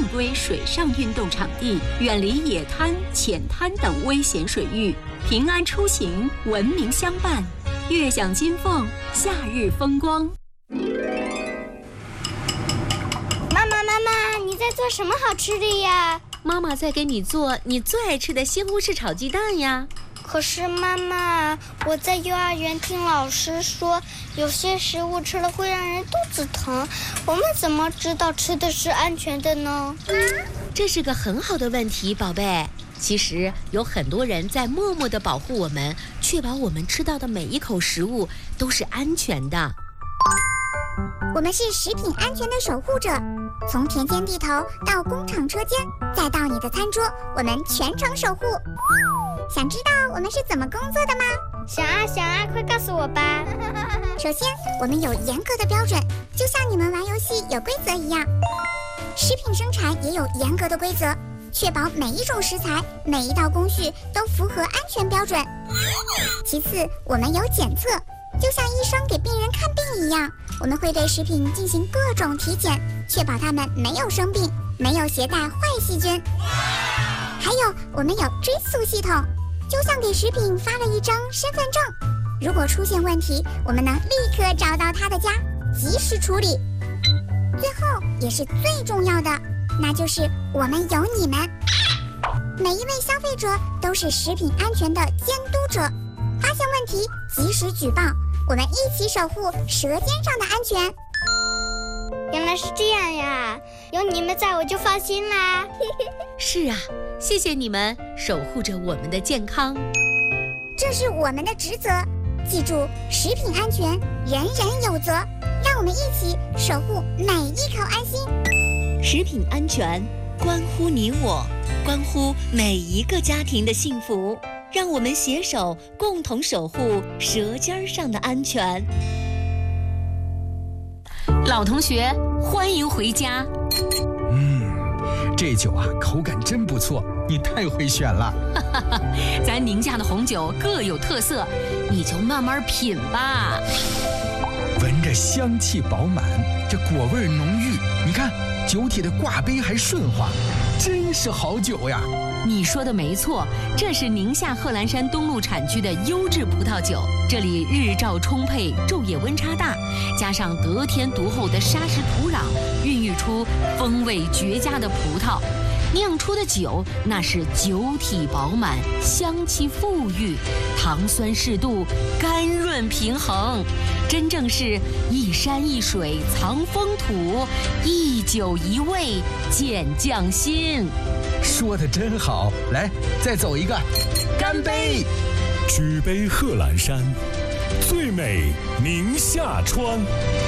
规水上运动场地，远离野滩、浅滩等危险水域，平安出行，文明相伴。悦享金凤夏日风光。 妈妈，你在做什么好吃的呀？ 妈妈在给你做你最爱吃的西红柿炒鸡蛋呀。 可是妈妈，我在幼儿园听老师说，有些食物吃了会让人肚子疼，我们怎么知道吃的是安全的呢？ 这是个很好的问题，宝贝。其实有很多人在默默地保护我们，确保我们吃到的每一口食物都是安全的。 我们是食品安全的守护者，从田间地头到工厂车间，再到你的餐桌，我们全程守护。想知道我们是怎么工作的吗？ 想啊，快告诉我吧。 首先，我们有严格的标准，就像你们玩游戏有规则一样。食品生产也有严格的规则，确保每一种食材、每一道工序都符合安全标准。其次，我们有检测，就像医生给病人看病一样，我们会对食品进行各种体检，确保它们没有生病，没有携带坏细菌。还有，我们有追溯系统，就像给食品发了一张身份证，如果出现问题，我们能立刻找到他的家，及时处理。最后也是最重要的，那就是我们有你们。每一位消费者都是食品安全的监督者，发现问题及时举报，我们一起守护舌尖上的安全。 原来是这样呀，有你们在我就放心啦。 是啊，谢谢你们守护着我们的健康， 这是我们的职责。记住，食品安全人人有责，让我们一起守护每一口安心。 食品安全关乎你我，关乎每一个家庭的幸福，让我们携手共同守护舌尖上的安全。 老同学，欢迎回家。 这酒啊，口感真不错，你太会选了。 咱宁夏的红酒各有特色，你就慢慢品吧。 闻着香气饱满，这果味浓郁，你看酒体的挂杯还顺滑，真是好酒呀。 你说的没错，这是宁夏贺兰山东路产区的优质葡萄酒，这里日照充沛，昼夜温差大，加上得天独厚的砂石土壤，孕育出风味绝佳的葡萄，酿出的酒那是酒体饱满，香气馥郁，糖酸适度，甘润平衡，真正是一山一水藏风土，一酒一味见匠心。 说得真好，来，再走一个，干杯！ 举杯贺兰山，最美宁夏川。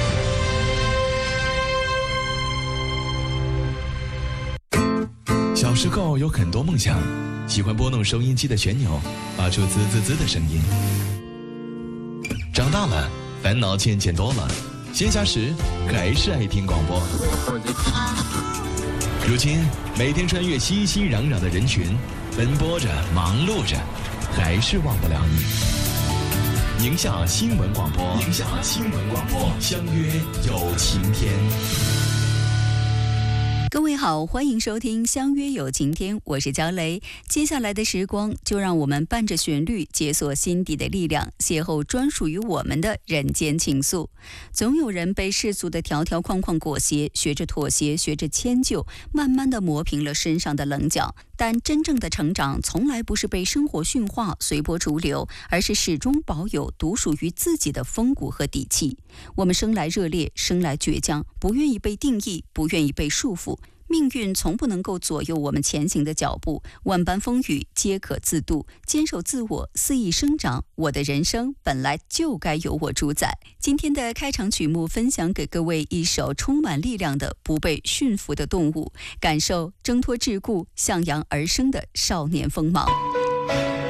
小时候有很多梦想，喜欢拨弄收音机的旋钮，发出滋滋滋的声音。长大了，烦恼渐渐多了，闲暇时还是爱听广播。如今，每天穿越熙熙攘攘的人群，奔波着，忙碌着，还是忘不了你。宁夏新闻广播，宁夏新闻广播，相约有晴天。 各位好，欢迎收听相约有晴天，我是焦雷。接下来的时光，就让我们伴着旋律，解锁心底的力量，邂逅专属于我们的人间情愫。总有人被世俗的条条框框裹挟，学着妥协，学着迁就，慢慢地磨平了身上的棱角。但真正的成长，从来不是被生活驯化、随波逐流，而是始终保有独属于自己的风骨和底气。我们生来热烈，生来倔强，不愿意被定义，不愿意被束缚。命运从不能够左右我们前行的脚步，万般风雨皆可自渡，坚守自我，肆意生长。我的人生本来就该由我主宰。今天的开场曲目分享给各位一首充满力量的不被驯服的动物，感受挣脱桎梏、向阳而生的少年锋芒。